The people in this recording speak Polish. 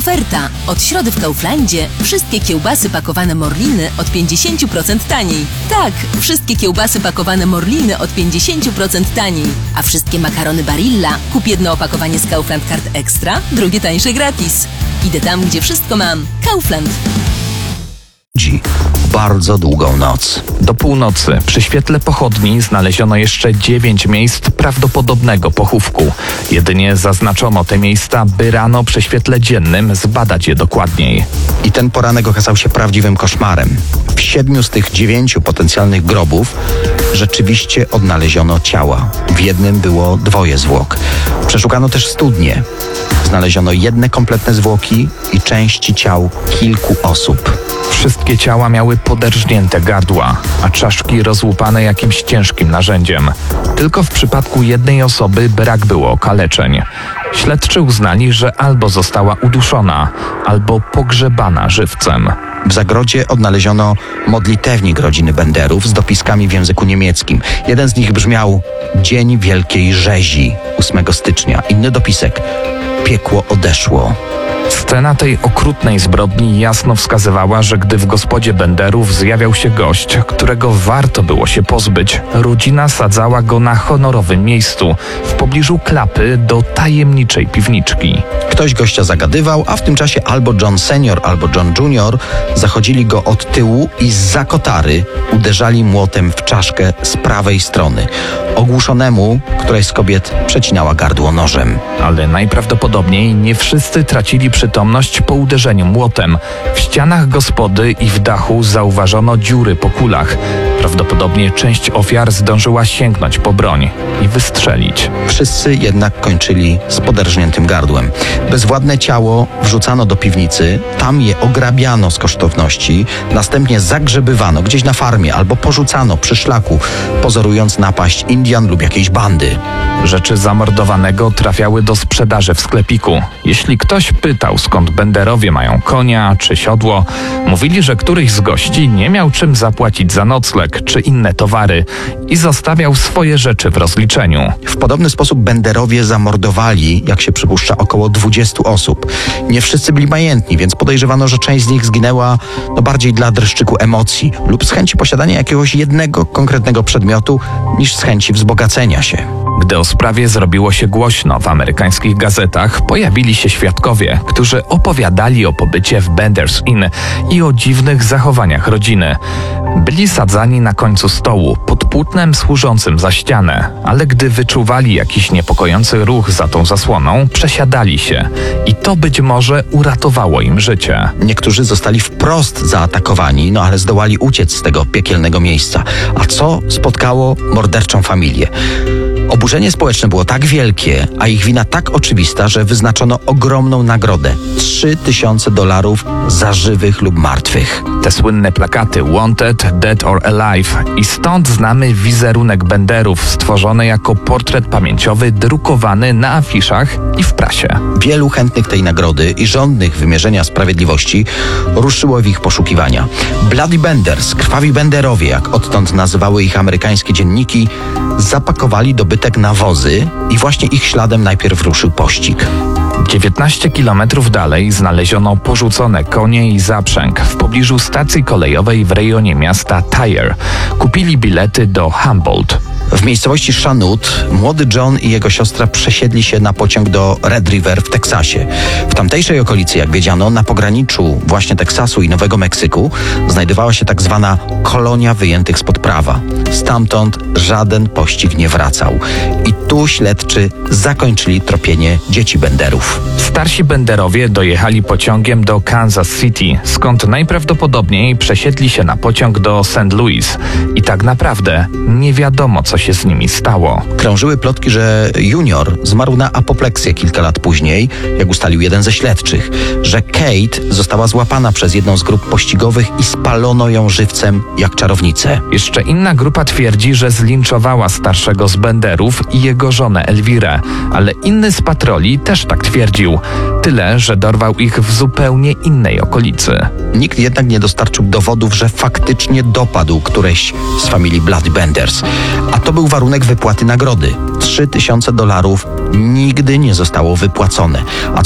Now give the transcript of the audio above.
Oferta. Od środy w Kauflandzie wszystkie kiełbasy pakowane Morliny od 50% taniej. Tak, wszystkie kiełbasy pakowane Morliny od 50% taniej. A wszystkie makarony Barilla kup jedno opakowanie z Kaufland Card Extra, drugie tańsze gratis. Idę tam, gdzie wszystko mam. Kaufland. Bardzo długą noc. Do północy przy świetle pochodni znaleziono jeszcze 9 miejsc prawdopodobnego pochówku. Jedynie zaznaczono te miejsca, by rano przy świetle dziennym zbadać je dokładniej. I ten poranek okazał się prawdziwym koszmarem. W 7 z tych 9 potencjalnych grobów rzeczywiście odnaleziono ciała. W jednym było 2 zwłok. Przeszukano też studnie. Znaleziono jedne kompletne zwłoki i części ciał kilku osób. Wszystkie ciała miały poderżnięte gardła, a czaszki rozłupane jakimś ciężkim narzędziem. Tylko w przypadku jednej osoby brak było okaleczeń. Śledczy uznali, że albo została uduszona, albo pogrzebana żywcem. W zagrodzie odnaleziono modlitewnik rodziny Benderów z dopiskami w języku niemieckim. Jeden z nich brzmiał: Dzień Wielkiej Rzezi, 8 stycznia. Inny dopisek: Piekło odeszło. Scena tej okrutnej zbrodni jasno wskazywała, że gdy w gospodzie Benderów zjawiał się gość, którego warto było się pozbyć, rodzina sadzała go na honorowym miejscu, w pobliżu klapy do tajemniczej piwniczki. Ktoś gościa zagadywał, a w tym czasie albo John Senior, albo John Junior zachodzili go od tyłu i zza kotary uderzali młotem w czaszkę z prawej strony. Ogłuszonemu któraś z kobiet przecinała gardło nożem. Ale najprawdopodobniej nie wszyscy tracili przytomność po uderzeniu młotem. W ścianach gospody i w dachu zauważono dziury po kulach. Prawdopodobnie część ofiar zdążyła sięgnąć po broń i wystrzelić. Wszyscy jednak kończyli z poderżniętym gardłem. Bezwładne ciało wrzucano do piwnicy, tam je ograbiano z kosztowności, następnie zagrzebywano gdzieś na farmie albo porzucano przy szlaku, pozorując napaść Indian lub jakiejś bandy. Rzeczy zamordowanego trafiały do sprzedaży w sklepiku. Jeśli ktoś pytał, skąd Benderowie mają konia czy siodło, mówili, że któryś z gości nie miał czym zapłacić za nocleg czy inne towary i zostawiał swoje rzeczy w rozliczeniu. W podobny sposób Benderowie zamordowali, jak się przypuszcza, około 20 osób. Nie wszyscy byli majętni, więc podejrzewano, że część z nich zginęła bardziej dla dreszczyku emocji lub z chęci posiadania jakiegoś jednego konkretnego przedmiotu niż z chęci wzbogacenia się. Gdy o sprawie zrobiło się głośno w amerykańskich gazetach, pojawili się świadkowie, którzy opowiadali o pobycie w Bender's Inn i o dziwnych zachowaniach rodziny. Byli sadzani na końcu stołu, pod płótnem służącym za ścianę, ale gdy wyczuwali jakiś niepokojący ruch za tą zasłoną, przesiadali się i to być może uratowało im życie. Niektórzy zostali wprost zaatakowani, ale zdołali uciec z tego piekielnego miejsca. A co spotkało morderczą familię? Oburzenie społeczne było tak wielkie, a ich wina tak oczywista, że wyznaczono ogromną nagrodę – $3000 za żywych lub martwych. Te słynne plakaty Wanted, Dead or Alive i stąd znamy wizerunek Benderów stworzony jako portret pamięciowy drukowany na afiszach i w prasie. Wielu chętnych tej nagrody i żądnych wymierzenia sprawiedliwości ruszyło w ich poszukiwania. Bloody Benders, krwawi Benderowie, jak odtąd nazywały ich amerykańskie dzienniki, zapakowali dobytek na wozy i właśnie ich śladem najpierw ruszył pościg. 19 kilometrów dalej znaleziono porzucone konie i zaprzęg w pobliżu stacji kolejowej w rejonie miasta Tyre. Kupili bilety do Humboldt. W miejscowości Chanute młody John i jego siostra przesiedli się na pociąg do Red River w Teksasie. W tamtejszej okolicy, jak wiedziano, na pograniczu właśnie Teksasu i Nowego Meksyku znajdowała się tak zwana kolonia wyjętych spod prawa. Stamtąd żaden pościg nie wracał. I tu śledczy zakończyli tropienie dzieci Benderów. Starsi Benderowie dojechali pociągiem do Kansas City, skąd najprawdopodobniej przesiedli się na pociąg do St. Louis. I tak naprawdę nie wiadomo, co się z nimi stało. Krążyły plotki, że Junior zmarł na apopleksję kilka lat później, jak ustalił jeden ze śledczych, że Kate została złapana przez jedną z grup pościgowych i spalono ją żywcem jak czarownicę. Jeszcze inna grupa twierdzi, że zlinczowała starszego z Benderów i jego żonę Elwirę, ale inny z patroli też tak twierdził. Tyle, że dorwał ich w zupełnie innej okolicy. Nikt jednak nie dostarczył dowodów, że faktycznie dopadł któreś z familii Bloody Benders. A to był warunek wypłaty nagrody. $3000 nigdy nie zostało wypłacone. A